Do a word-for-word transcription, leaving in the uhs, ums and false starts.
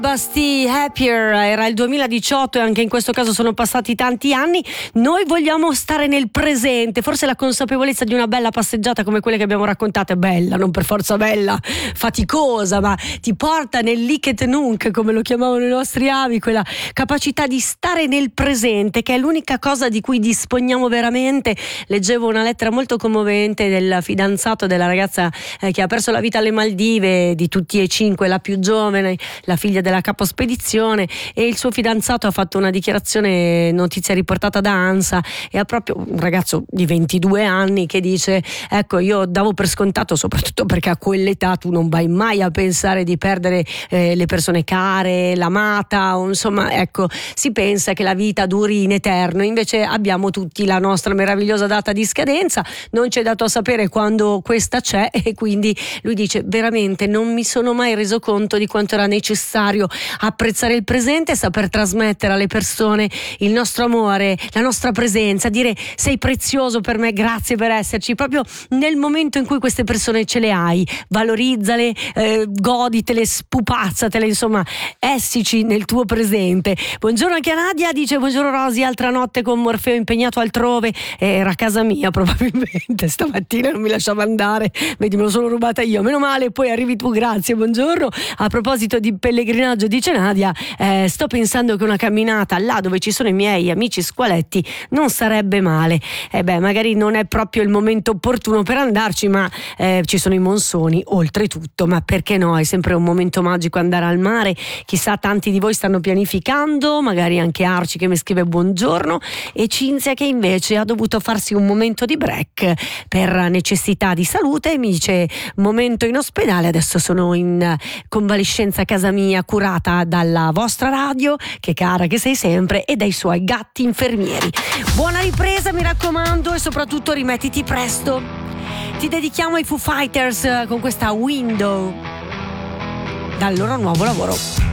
Basti Happier, era il duemiladiciotto e anche in questo caso sono passati tanti anni. Noi vogliamo stare nel presente, forse la consapevolezza di una bella passeggiata come quelle che abbiamo raccontato è bella, non per forza bella, faticosa, ma ti porta nel Lik et Nunc, come lo chiamavano i nostri avi, quella capacità di stare nel presente che è l'unica cosa di cui disponiamo veramente. Leggevo una lettera molto commovente del fidanzato della ragazza eh, che ha perso la vita alle Maldive, di tutti e cinque la più giovane, la figlia della capospedizione, e il suo fidanzato ha fatto una dichiarazione, notizia riportata da ANSA, e ha proprio un ragazzo di ventidue anni che dice: ecco, io davo per scontato, soprattutto perché a quell'età tu non vai mai a pensare di perdere eh, le persone care, l'amata, o insomma, ecco, si pensa che la vita duri in eterno, invece abbiamo tutti la nostra meravigliosa data di scadenza, non c'è dato a sapere quando questa c'è, e quindi lui dice: veramente non mi sono mai reso conto di quanto era necessario apprezzare il presente, saper trasmettere alle persone il nostro amore, la nostra presenza, dire: sei prezioso per me, grazie per esserci, proprio nel momento in cui queste persone ce le hai, valorizzale, eh, goditele, spupazzatele, insomma, essici nel tuo presente. Buongiorno anche a Nadia, dice: buongiorno Rosy, altra notte con Morfeo impegnato altrove, era a casa mia probabilmente, stamattina non mi lasciava andare, vedi, me lo sono rubata io, meno male, poi arrivi tu, grazie, buongiorno. A proposito di pellegrinaggio, dice Nadia, eh, sto pensando che una camminata là dove ci sono i miei amici squaletti non sarebbe male. E eh beh, magari non è proprio il momento opportuno per andarci, ma eh, ci sono i monsoni oltretutto, ma perché no, è sempre un momento magico andare al mare. Chissà, tanti di voi stanno pianificando, magari anche Arci che mi scrive buongiorno, e Cinzia che invece ha dovuto farsi un momento di break per necessità di salute, mi dice: momento in ospedale, adesso sono in convalescenza a casa mia, curata dalla vostra radio, che cara che sei sempre, e dai suoi gatti infermieri. Buona ripresa, mi raccomando, e soprattutto rimettiti presto. Ti dedichiamo ai Foo Fighters con questa Window dal loro nuovo lavoro.